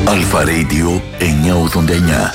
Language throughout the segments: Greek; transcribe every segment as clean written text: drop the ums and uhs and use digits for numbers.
Αλφα Radio 989.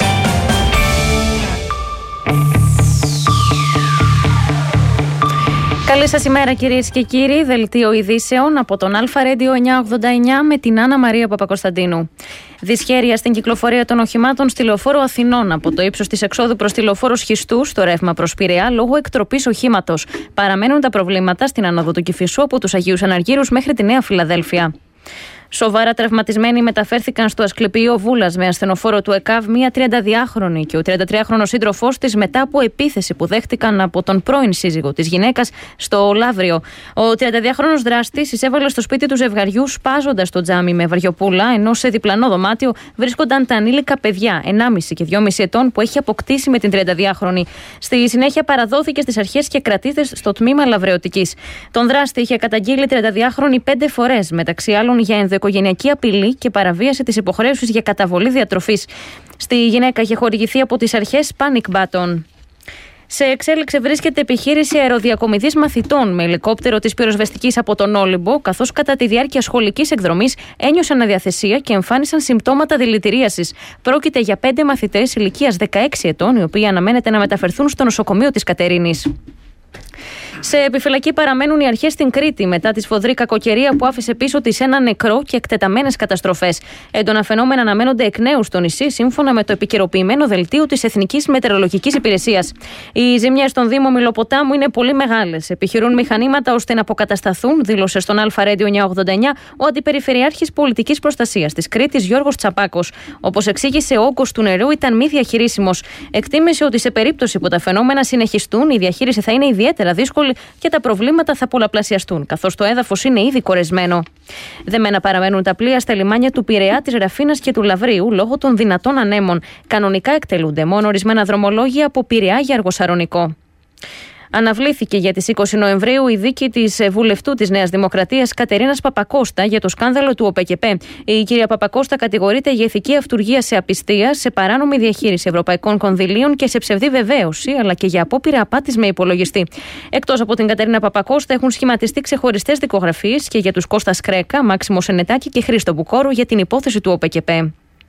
Καλή σας ημέρα κυρίες και κύριοι, δελτίο ειδήσεων από τον Αλφα Radio 989 με την Άννα Μαρία Παπακοσταντίνου. Δυσχέρεια στην κυκλοφορία των οχημάτων στη Λεωφόρο Αθηνών από το ύψος της εξόδου προς τη Λεωφόρο Σχιστού στο ρεύμα προς Πειραιά λόγω εκτροπής οχήματος. Παραμένουν τα προβλήματα στην άνοδο του Κηφισού από τους Αγίους Αναργύρους μέχρι τη Νέα Φιλαδέλφια. Σοβαρά τραυματισμένοι μεταφέρθηκαν στο Ασκληπείο Βούλας με ασθενοφόρο του ΕΚΑΒ μία 32χρονη και ο 33χρονος σύντροφός της μετά από επίθεση που δέχτηκαν από τον πρώην σύζυγο της γυναίκας στο Λαύριο. Ο 32χρονος δράστης εισέβαλε στο σπίτι του ζευγαριού σπάζοντας το τζάμι με βαριοπούλα, ενώ σε διπλανό δωμάτιο βρίσκονταν τα ανήλικα παιδιά 1,5 και 2,5 ετών που έχει αποκτήσει με την 32χρονη. Στη συνέχεια παραδόθηκε στις αρχές και κρατείται στο τμήμα λαβρεωτικής. Τον δράστη είχε καταγγείλει 32χρονη 5 φορές, μεταξύ άλλων για ενδοοικογενειακή απειλή και παραβίαση της υποχρέωσης για καταβολή διατροφής. Στη γυναίκα είχε χορηγηθεί από τις αρχές panic button. Σε εξέλιξη βρίσκεται επιχείρηση αεροδιακομιδής μαθητών με ελικόπτερο της πυροσβεστικής από τον Όλυμπο, καθώς κατά τη διάρκεια σχολικής εκδρομής ένιωσαν αδιαθεσία και εμφάνισαν συμπτώματα δηλητηρίασης. Πρόκειται για 5 μαθητές ηλικίας 16 ετών, οι οποίοι αναμένεται να μεταφερθούν στο νοσοκομείο της Κατερίνης. Σε επιφυλακή παραμένουν οι αρχές στην Κρήτη μετά τη σφοδρή κακοκαιρία που άφησε πίσω της ένα νεκρό και εκτεταμένες καταστροφές. Έντονα φαινόμενα αναμένονται εκ νέου στο νησί, σύμφωνα με το επικαιροποιημένο δελτίο της Εθνικής Μετεωρολογικής Υπηρεσίας. Οι ζημιές στον Δήμο Μηλοποτάμου είναι πολύ μεγάλες. Επιχειρούν μηχανήματα ώστε να αποκατασταθούν, δήλωσε στον Αλφα Radio 989 ο Αντιπεριφερειάρχης Πολιτικής Προστασίας της Κρήτης Γιώργος Τσαπάκος. Όπως εξήγησε, ο όγκος του νερού ήταν μη διαχειρίσιμος. Εκτίμησε ότι σε περίπτωση που τα φαινόμενα συνεχιστούν, η διαχείριση θα είναι ιδιαίτερα δύσκολη και τα προβλήματα θα πολλαπλασιαστούν, καθώς το έδαφος είναι ήδη κορεσμένο. Δεμένα παραμένουν τα πλοία στα λιμάνια του Πειραιά, της Ραφίνας και του Λαβρίου λόγω των δυνατών ανέμων. Κανονικά εκτελούνται μόνο ορισμένα δρομολόγια από Πειραιά για Αργοσαρονικό. Αναβλήθηκε για τις 20 Νοεμβρίου η δίκη της βουλευτού της Νέας Δημοκρατίας Κατερίνας Παπακώστα για το σκάνδαλο του ΟΠΕΚΕΠΕ. Η κυρία Παπακώστα κατηγορείται για ηθική αυτουργία σε απιστία, σε παράνομη διαχείριση ευρωπαϊκών κονδυλίων και σε ψευδή βεβαίωση, αλλά και για απόπειρα απάτης με υπολογιστή. Εκτός από την Κατερίνα Παπακώστα, έχουν σχηματιστεί ξεχωριστές δικογραφίες και για τους Κώστα Σκρέκα, Μάξιμο Σενετάκη και Χρήστο Μπουκόρο για την υπόθεση του ΟΠΕΚΕΠΕ.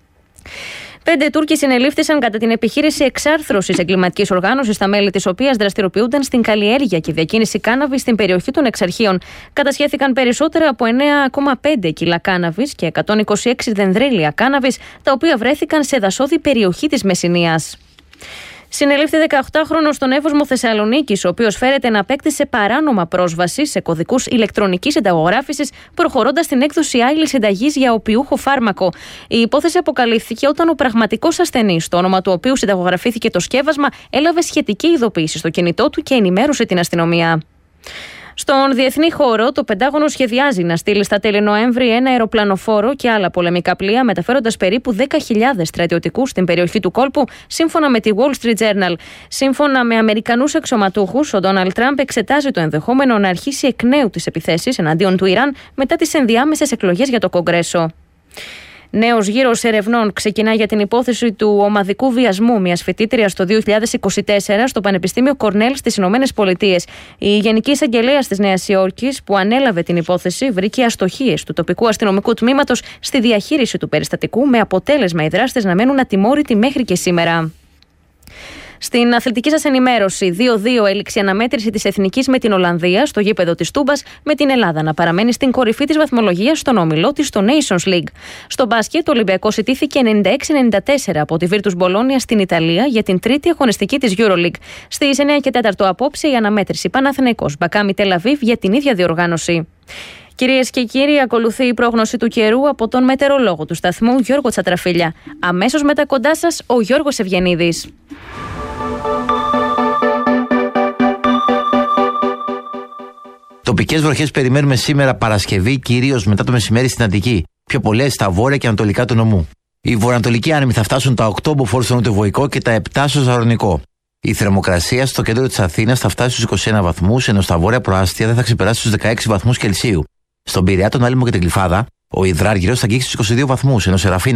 5 Τούρκοι συνελήφθησαν κατά την επιχείρηση εξάρθρωσης εγκληματικής οργάνωσης, τα μέλη της οποίας δραστηριοποιούνταν στην καλλιέργεια και διακίνηση κάναβης στην περιοχή των Εξαρχείων. Κατασχέθηκαν περισσότερα από 9,5 κιλά κάναβης και 126 δενδρίλια κάναβης, τα οποία βρέθηκαν σε δασόδη περιοχή της Μεσσηνίας. Συνελήφθη 18χρονος στον Εύωσμο Θεσσαλονίκης, ο οποίος φέρεται να απέκτησε παράνομα πρόσβαση σε κωδικούς ηλεκτρονικής συνταγογράφησης, προχωρώντας την έκδοση άειλης συνταγής για οπιούχο φάρμακο. Η υπόθεση αποκαλύφθηκε όταν ο πραγματικός ασθενής, το όνομα του οποίου συνταγογραφήθηκε το σκεύασμα, έλαβε σχετική ειδοποίηση στο κινητό του και ενημέρωσε την αστυνομία. Στον διεθνή χώρο, το Πεντάγωνο σχεδιάζει να στείλει στα τέλη Νοέμβρη ένα αεροπλανοφόρο και άλλα πολεμικά πλοία, μεταφέροντας περίπου 10.000 στρατιωτικούς στην περιοχή του κόλπου, σύμφωνα με τη Wall Street Journal. Σύμφωνα με Αμερικανούς αξιωματούχους, ο Ντόναλντ Τραμπ εξετάζει το ενδεχόμενο να αρχίσει εκ νέου τις επιθέσεις εναντίον του Ιράν μετά τις ενδιάμεσες εκλογές για το Κογκρέσο. Νέος γύρος ερευνών ξεκινά για την υπόθεση του ομαδικού βιασμού μιας φοιτήτριας το 2024 στο Πανεπιστήμιο Κορνέλ στις Ηνωμένες Πολιτείες. Η Γενική Εισαγγελέας της Νέας Υόρκης, που ανέλαβε την υπόθεση, βρήκε αστοχίες του τοπικού αστυνομικού τμήματος στη διαχείριση του περιστατικού, με αποτέλεσμα οι δράστες να μένουν ατιμόρυτοι μέχρι και σήμερα. Στην αθλητική σας ενημέρωση, 2-2 έληξε η αναμέτρηση της Εθνικής με την Ολλανδία στο γήπεδο της Τούμπας, με την Ελλάδα να παραμένει στην κορυφή της βαθμολογίας στον όμιλό της στο Nations League. Στο μπάσκετ, ο Ολυμπιακός ιτήθηκε 96-94 από τη Virtus Bologna στην Ιταλία για την τρίτη αγωνιστική της EuroLeague. Στις 9 και 4 απόψε η αναμέτρηση Παναθηναϊκός Μπακάμι Τελαβίβ για την ίδια διοργάνωση. Κυρίες και κύριοι, ακολουθεί η πρόγνωση του καιρού από τον μετεωρολόγο του σταθμού Γιώργο Τσατραφίλια. Αμέσως μετά κοντά σας ο Γιώργος Ευγενίδης. Τοπικές βροχές περιμένουμε σήμερα Παρασκευή, κυρίως μετά το μεσημέρι στην Αττική. Πιο πολλές στα βόρεια και ανατολικά του νομού. Οι βορειοανατολικοί άνεμοι θα φτάσουν τα 8 μποφόρ στο νοτιοβοϊκό και τα 7 στο Ζαρονικό. Η θερμοκρασία στο κέντρο της Αθήνας θα φτάσει στους 21 βαθμούς, ενώ στα βόρεια προάστια δεν θα ξεπεράσει τους 16 βαθμούς Κελσίου. Στον Πειραιά, τον Άλυμο και την Γλυφάδα, ο υδράργυρος θα αγγίξει στους 22 βαθμούς, ενώ σε Ραφίνα